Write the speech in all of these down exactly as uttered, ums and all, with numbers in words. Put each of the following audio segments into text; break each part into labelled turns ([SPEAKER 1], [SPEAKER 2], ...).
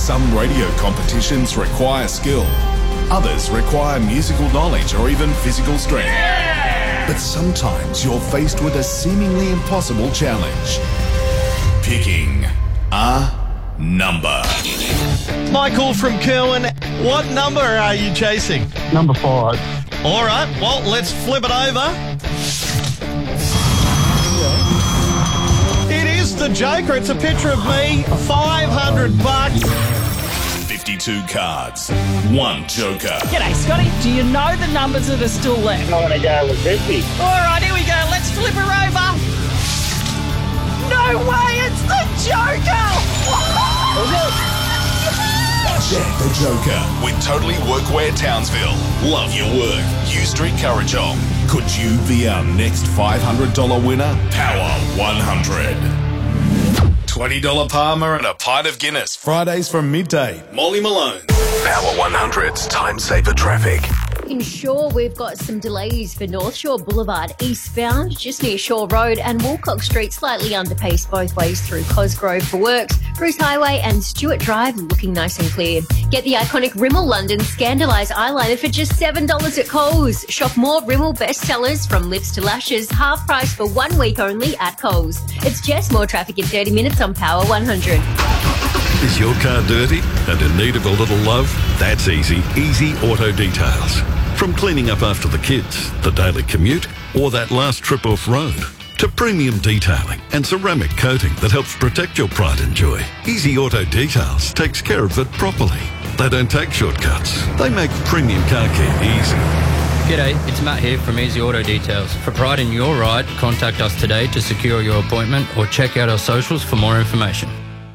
[SPEAKER 1] Some radio competitions require skill. Others require musical knowledge or even physical strength. Yeah! But sometimes you're faced with a seemingly impossible challenge. Picking a number.
[SPEAKER 2] Michael from Kerwin, what number are you chasing?
[SPEAKER 3] Number five.
[SPEAKER 2] All right, well, let's flip it over. It is the Joker. It's a picture of me, five hundred bucks.
[SPEAKER 1] fifty-two cards, one Joker.
[SPEAKER 4] G'day, Scotty. Do you know the numbers that are still left?
[SPEAKER 3] I'm going to go with fifty.
[SPEAKER 4] All right, here we go. Let's flip her over. No way, it's the Joker!
[SPEAKER 1] Check the Joker with Totally Workwear Townsville. Love your work. U Street Currajong. Could you be our next five hundred dollars winner? Power one hundred. twenty dollars Palmer and a pint of Guinness. Fridays from midday. Molly Malone. Power one hundred's Time Saver Traffic.
[SPEAKER 5] In Shore, we've got some delays for North Shore Boulevard eastbound, just near Shore Road, and Woolcock Street slightly underpaced both ways through Cosgrove for works. Bruce Highway and Stewart Drive looking nice and clear. Get the iconic Rimmel London Scandalise eyeliner for just seven dollars at Coles. Shop more Rimmel bestsellers from lips to lashes, half price for one week only at Coles. It's Jess. More traffic in thirty minutes on Power one hundred.
[SPEAKER 6] Is your car dirty and in need of a little love? That's easy. Easy Auto Details. From cleaning up after the kids, the daily commute, or that last trip off-road, to premium detailing and ceramic coating that helps protect your pride and joy, Easy Auto Details takes care of it properly. They don't take shortcuts. They make premium car care easy.
[SPEAKER 7] G'day, it's Matt here from Easy Auto Details. For pride in your ride, contact us today to secure your appointment or check out our socials for more information.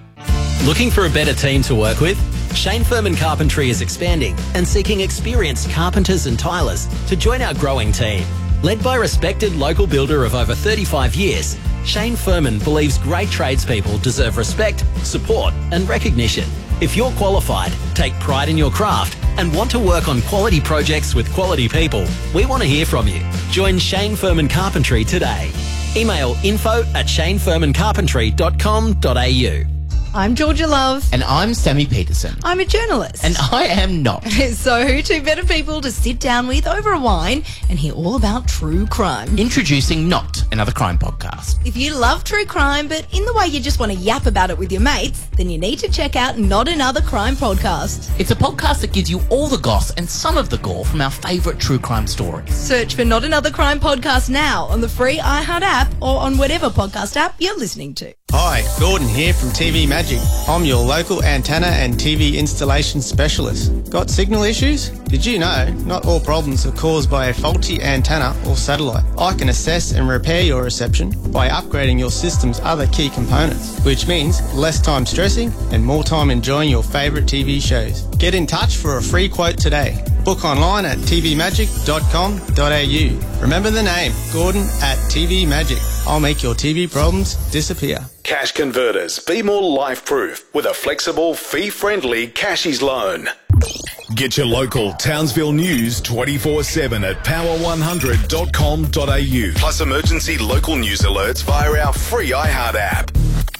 [SPEAKER 8] Looking for a better team to work with? Shane Furman Carpentry is expanding and seeking experienced carpenters and tilers to join our growing team. Led by a respected local builder of over thirty-five years, Shane Furman believes great tradespeople deserve respect, support and recognition. If you're qualified, take pride in your craft and want to work on quality projects with quality people, we want to hear from you. Join Shane Furman Carpentry today. Email info at shane furman carpentry dot com dot a u.
[SPEAKER 9] I'm Georgia Love.
[SPEAKER 10] And I'm Sammy Peterson.
[SPEAKER 9] I'm a journalist.
[SPEAKER 10] And I am not.
[SPEAKER 9] So who two better people to sit down with over a wine and hear all about true crime?
[SPEAKER 10] Introducing Not, another crime podcast.
[SPEAKER 9] If you love true crime, but in the way you just want to yap about it with your mates, then you need to check out Not Another Crime Podcast.
[SPEAKER 10] It's a podcast that gives you all the goss and some of the gore from our favourite true crime stories.
[SPEAKER 9] Search for Not Another Crime Podcast now on the free iHeart app or on whatever podcast app you're listening to.
[SPEAKER 11] Hi, Gordon here from T V Magic. I'm your local antenna and T V installation specialist. Got signal issues? Did you know not all problems are caused by a faulty antenna or satellite? I can assess and repair your reception by upgrading your system's other key components, which means less time stressing and more time enjoying your favourite T V shows. Get in touch for a free quote today. Book online at t v magic dot com dot a u. Remember the name, Gordon at T V Magic. I'll make your T V problems disappear.
[SPEAKER 1] Cash Converters. Be more life-proof with a flexible, fee-friendly Cashies loan. Get your local Townsville news twenty-four seven at power one hundred dot com dot a u. Plus emergency local news alerts via our free iHeart app.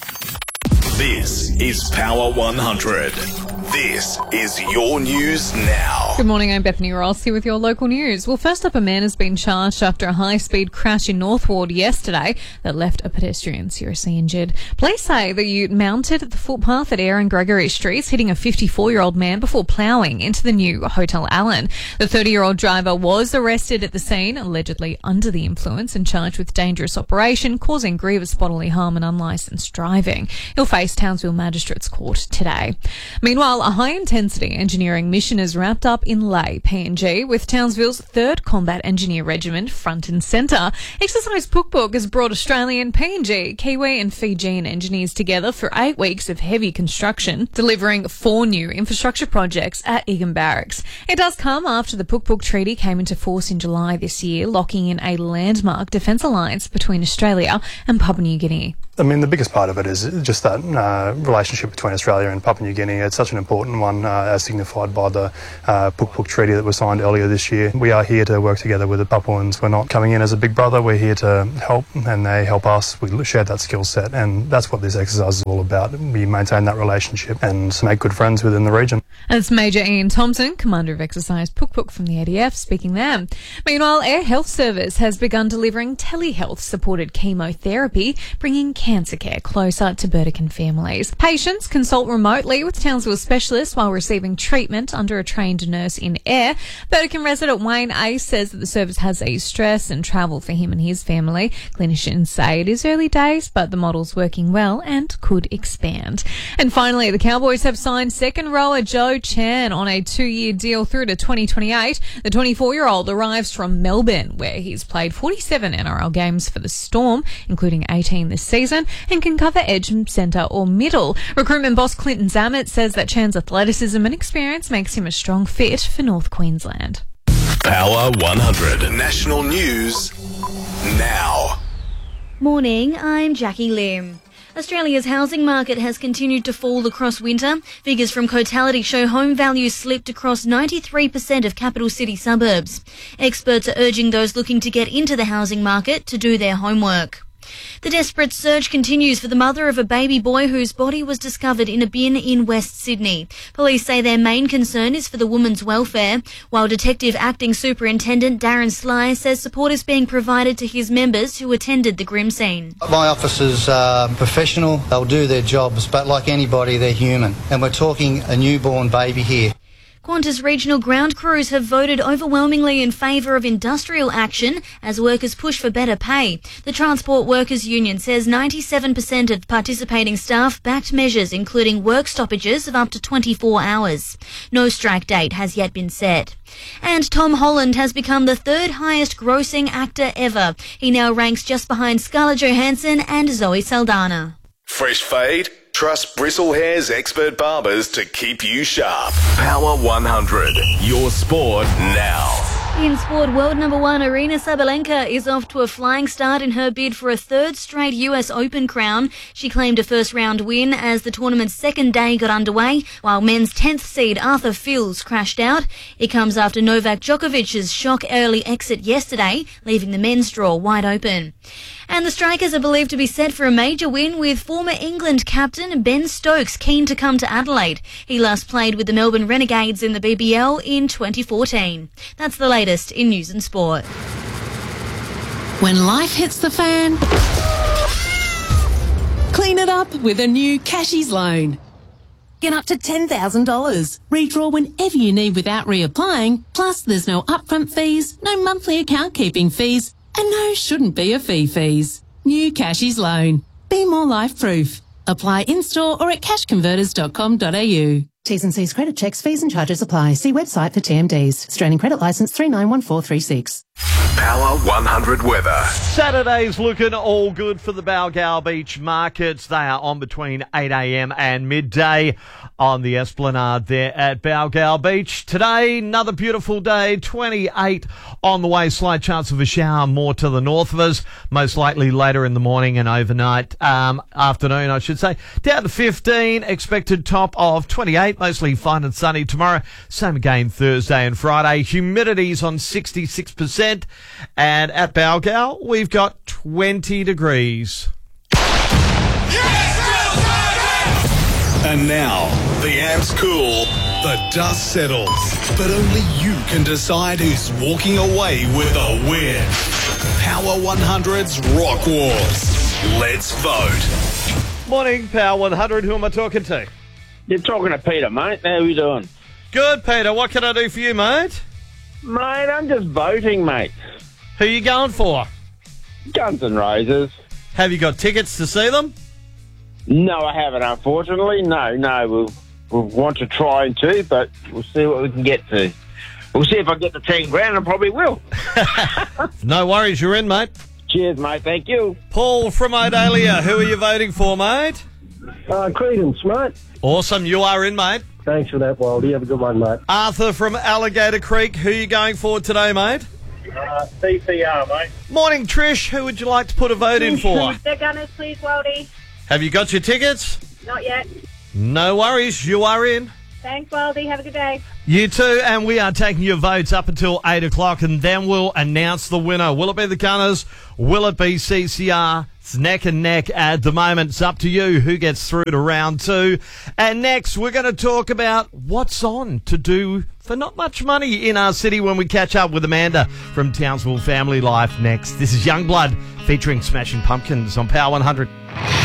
[SPEAKER 1] This is Power one hundred. This is your news now.
[SPEAKER 12] Good morning, I'm Bethany Ross here with your local news. Well, first up, a man has been charged after a high-speed crash in North Ward yesterday that left a pedestrian seriously injured. Police say the ute mounted at the footpath at Eyre and Gregory Streets, hitting a fifty-four-year-old man before ploughing into the new Hotel Allen. The thirty-year-old driver was arrested at the scene, allegedly under the influence, and charged with dangerous operation, causing grievous bodily harm and unlicensed driving. He'll face Townsville Magistrates Court today. Meanwhile, a high-intensity engineering mission is wrapped up in Lae, P N G, with Townsville's third Combat Engineer Regiment front and centre. Exercise Pukpuk has brought Australian, P N G, Kiwi and Fijian engineers together for eight weeks of heavy construction, delivering four new infrastructure projects at Egan Barracks. It does come after the Pukpuk Treaty came into force in July this year, locking in a landmark defence alliance between Australia and Papua New Guinea.
[SPEAKER 13] I mean, the biggest part of it is just that uh, relationship between Australia and Papua New Guinea. It's such an important one, uh, as signified by the uh, Puk Puk Treaty that was signed earlier this year. We are here to work together with the Papuans. We're not coming in as a big brother. We're here to help, and they help us. We share that skill set, and that's what this exercise is all about. We maintain that relationship and make good friends within the region.
[SPEAKER 12] That's Major Ian Thompson, Commander of Exercise Puk Puk from the A D F, speaking there. Meanwhile, Air Health Service has begun delivering telehealth-supported chemotherapy, bringing cancer care closer to Burdekin families. Patients consult remotely with Townsville specialists while receiving treatment under a trained nurse in Air. Burdekin resident Wayne Ace says that the service has eased stress and travel for him and his family. Clinicians say it is early days, but the model's working well and could expand. And finally, the Cowboys have signed second rower Joe Chan on a two-year deal through to twenty twenty-eight. The twenty-four-year-old arrives from Melbourne, where he's played forty-seven N R L games for the Storm, including eighteen this season, and can cover edge, centre or middle. Recruitment boss Clinton Zammit says that Chan's athleticism and experience makes him a strong fit for North Queensland.
[SPEAKER 1] Power one hundred National News now.
[SPEAKER 14] Morning, I'm Jackie Lim. Australia's housing market has continued to fall across winter. Figures from Cotality show home values slipped across ninety-three percent of capital city suburbs. Experts are urging those looking to get into the housing market to do their homework. The desperate search continues for the mother of a baby boy whose body was discovered in a bin in West Sydney. Police say their main concern is for the woman's welfare, while Detective Acting Superintendent Darren Sly says support is being provided to his members who attended the grim scene.
[SPEAKER 15] My officers are professional, they'll do their jobs, but like anybody, they're human. And we're talking a newborn baby here.
[SPEAKER 14] Qantas regional ground crews have voted overwhelmingly in favour of industrial action as workers push for better pay. The Transport Workers Union says ninety-seven percent of participating staff backed measures including work stoppages of up to twenty-four hours. No strike date has yet been set. And Tom Holland has become the third highest grossing actor ever. He now ranks just behind Scarlett Johansson and Zoe Saldana.
[SPEAKER 1] Fresh fade? Trust Bristlehairs expert barbers to keep you sharp. Power one hundred, your sport now.
[SPEAKER 14] In sport, world number one Aryna Sabalenka is off to a flying start in her bid for a third straight U S Open crown. She claimed a first-round win as the tournament's second day got underway, while men's tenth seed Arthur Fils crashed out. It comes after Novak Djokovic's shock early exit yesterday, leaving the men's draw wide open. And the Strikers are believed to be set for a major win, with former England captain Ben Stokes keen to come to Adelaide. He last played with the Melbourne Renegades in the B B L in twenty fourteen. That's the latest in news and sport.
[SPEAKER 16] When life hits the fan, clean it up with a new Cashies loan. Get up to ten thousand dollars. Redraw whenever you need without reapplying. Plus, there's no upfront fees, no monthly account keeping fees, and no shouldn't be a fee fees. New Cashies loan. Be more life-proof. Apply in-store or at cash converters dot com dot a u.
[SPEAKER 17] T's and C's credit checks, fees and charges apply. See website for T M Ds. Australian Credit Licence three nine one four three six.
[SPEAKER 1] Power one hundred weather.
[SPEAKER 2] Saturday's looking all good for the Balgal Beach markets. They are on between eight a m and midday on the Esplanade there at Balgal Beach. Today, another beautiful day, twenty-eight on the way. Slight chance of a shower more to the north of us, most likely later in the morning and overnight, um, afternoon, I should say. Down to fifteen, expected top of twenty-eight, mostly fine and sunny tomorrow. Same again Thursday and Friday. Humidity's on sixty-six percent. And at Balgal, we've got twenty degrees.
[SPEAKER 1] And now, the amp's cool, the dust settles, but only you can decide who's walking away with a win. Power one hundred's Rock Wars. Let's vote.
[SPEAKER 2] Morning, Power one hundred. Who am I talking to?
[SPEAKER 3] You're talking to Peter, mate. How are you doing?
[SPEAKER 2] Good, Peter. What can I do for you, mate?
[SPEAKER 3] Mate, I'm just voting, mate.
[SPEAKER 2] Who are you going for?
[SPEAKER 3] Guns N' Roses.
[SPEAKER 2] Have you got tickets to see them?
[SPEAKER 3] No, I haven't, unfortunately. No, no. We'll, we'll want to try and to, but we'll see what we can get to. We'll see if I get the ten grand. I probably will.
[SPEAKER 2] No worries. You're in, mate.
[SPEAKER 3] Cheers, mate. Thank you.
[SPEAKER 2] Paul from Odalia. Who are you voting for, mate?
[SPEAKER 18] Uh, Credence, mate.
[SPEAKER 2] Awesome. You are in, mate.
[SPEAKER 18] Thanks for that, Wildy. Have a good one, mate.
[SPEAKER 2] Arthur from Alligator Creek. Who are you going for today, mate?
[SPEAKER 19] Uh, C C R, mate.
[SPEAKER 2] Morning, Trish. Who would you like to put a vote in for?
[SPEAKER 20] The Gunners, please, Waldy.
[SPEAKER 2] Have you got your tickets?
[SPEAKER 20] Not yet.
[SPEAKER 2] No worries. You are in.
[SPEAKER 20] Thanks, Waldy. Have a good day.
[SPEAKER 2] You too, and we are taking your votes up until eight o'clock, and then we'll announce the winner. Will it be the Gunners? Will it be C C R? It's neck and neck at the moment. It's up to you who gets through to round two. And next, we're going to talk about what's on to do for not much money in our city when we catch up with Amanda from Townsville Family Life next. This is Youngblood featuring Smashing Pumpkins on Power one hundred.